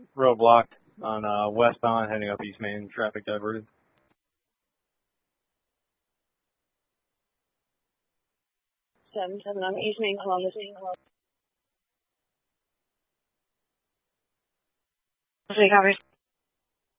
road blocked on westbound heading up East Main. Traffic diverted. 7-7 on East Main, Columbus. Okay, copy.